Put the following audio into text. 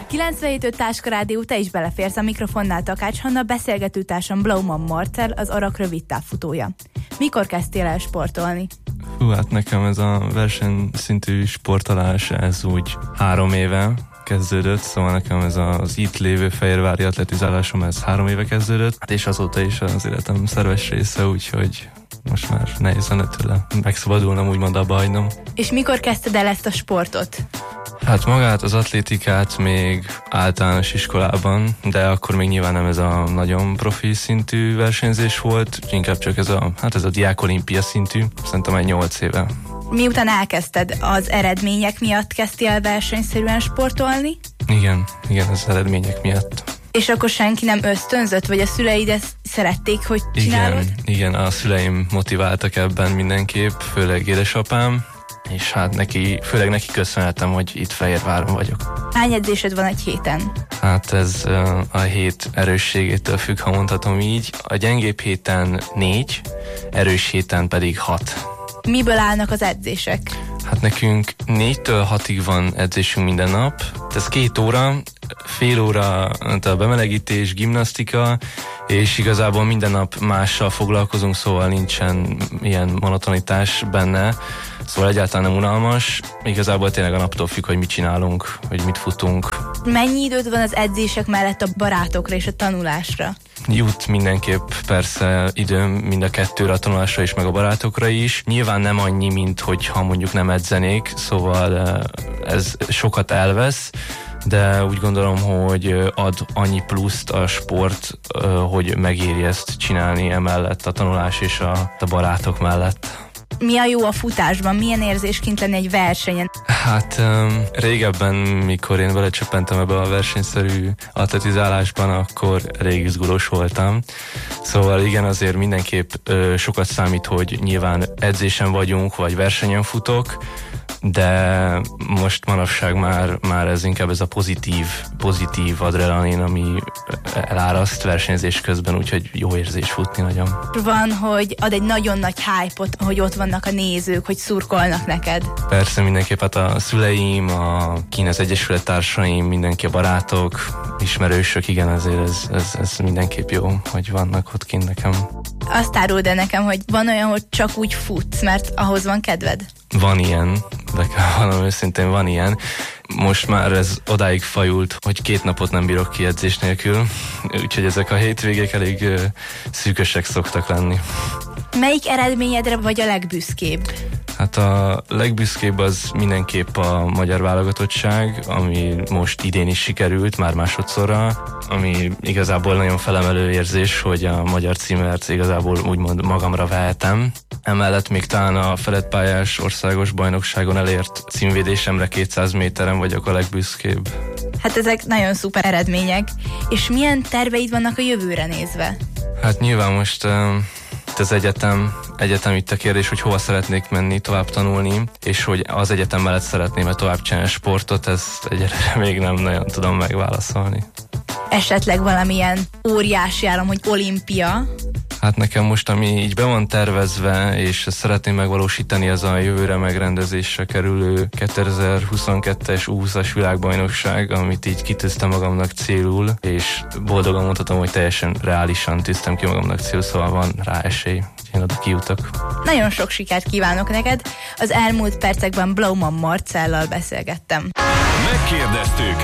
97.5 Táska Rádió, te is beleférsz a mikrofonnál. Takács Hanna, beszélgetőtársam Blauman Marcell, az Arak rövid távfutója. Mikor kezdtél el sportolni? Hát nekem ez a versenyszintű sportolás, ez úgy 3 éve kezdődött, szóval nekem ez az itt lévő fehérvári atletizálásom, ez 3 éve kezdődött, és azóta is az életem szerves része, úgyhogy most már nehéz lenne tőle megszabadulnom, úgymond abba hagynom. És mikor kezdted el ezt a sportot? Hát magát, az atlétikát még általános iskolában, de akkor még nyilván nem ez a nagyon profi szintű versenyzés volt, inkább csak ez a diákolimpia szintű, szerintem egy 8 éve. Miután elkezdted, az eredmények miatt kezdtél el versenyszerűen sportolni? Igen, az eredmények miatt. És akkor senki nem ösztönzött, vagy a szüleid ezt szerették, hogy csinálod? Igen, a szüleim motiváltak ebben mindenképp, főleg édesapám, és hát főleg neki köszönhetem, hogy itt Fehérváron vagyok. Hány edzésed van egy héten? Hát ez a hét erősségétől függ, ha mondhatom így. A gyengébb héten 4, erős héten pedig 6. Miből állnak az edzések? Hát nekünk 4-től 6-ig van edzésünk minden nap. Ez 2 óra, fél óra a bemelegítés, gimnasztika, és igazából minden nap mással foglalkozunk, szóval nincsen ilyen monotonitás benne, szóval egyáltalán nem unalmas. Igazából tényleg a naptól függ, hogy mit csinálunk, hogy mit futunk. Mennyi időd van az edzések mellett a barátokra és a tanulásra? Jut mindenképp persze időm mind a kettőre, a tanulásra is, meg a barátokra is. Nyilván nem annyi, mint hogyha mondjuk nem edzenék, szóval ez sokat elvesz, de úgy gondolom, hogy ad annyi pluszt a sport, hogy megéri ezt csinálni emellett, a tanulás és a barátok mellett. Mi a jó a futásban? Milyen érzés kint lenni egy versenyen? Hát régebben, mikor én belecsöppentem ebbe a versenyszerű atletizálásban, akkor elég izgulós voltam. Szóval igen, azért mindenképp sokat számít, hogy nyilván edzésen vagyunk, vagy versenyen futok, de most manapság már ez inkább ez a pozitív adrenalin, ami eláraszt versenyzés közben, úgyhogy jó érzés futni nagyon. Van, hogy ad egy nagyon nagy hype-ot, hogy ott vannak a nézők, hogy szurkolnak neked. Persze, mindenképp hát a szüleim, kint az egyesület társaim, mindenki, a barátok, ismerősök, igen, azért ez mindenképp jó, hogy vannak ott kint nekem. Azt áruld el nekem, hogy van olyan, hogy csak úgy futsz, mert ahhoz van kedved? Van ilyen, de valami őszintén van ilyen. Most már ez odáig fajult, hogy 2 napot nem bírok ki edzés nélkül, úgyhogy ezek a hétvégék elég szűkösek szoktak lenni. Melyik eredményedre vagy a legbüszkébb? Hát a legbüszkébb az mindenképp a magyar válogatottság, ami most idén is sikerült, már másodszorra, ami igazából nagyon felemelő érzés, hogy a magyar címert igazából úgymond magamra vehetem. Emellett még talán a feledpályás országos bajnokságon elért címvédésemre 200 méteren vagyok a legbüszkébb. Hát ezek nagyon szuper eredmények. És milyen terveid vannak a jövőre nézve? Hát nyilván most az egyetem itt a kérdés, hogy hova szeretnék menni, tovább tanulni, és hogy az egyetem mellett szeretném tovább csinálni sportot, ezt egyelőre még nem nagyon tudom megválaszolni. Esetleg valamilyen óriási álom, hogy olimpia? Hát nekem most, ami így be van tervezve, és ezt szeretném megvalósítani, az a jövőre megrendezésre kerülő 2022-es U20-as világbajnokság, amit így kitűztem magamnak célul, és boldogan mondhatom, hogy teljesen reálisan tűztem ki magamnak célul, szóval van rá esély, hogy én oda kijutok. Nagyon sok sikert kívánok neked! Az elmúlt percekben Blauman Marcellal beszélgettem. Megkérdeztük,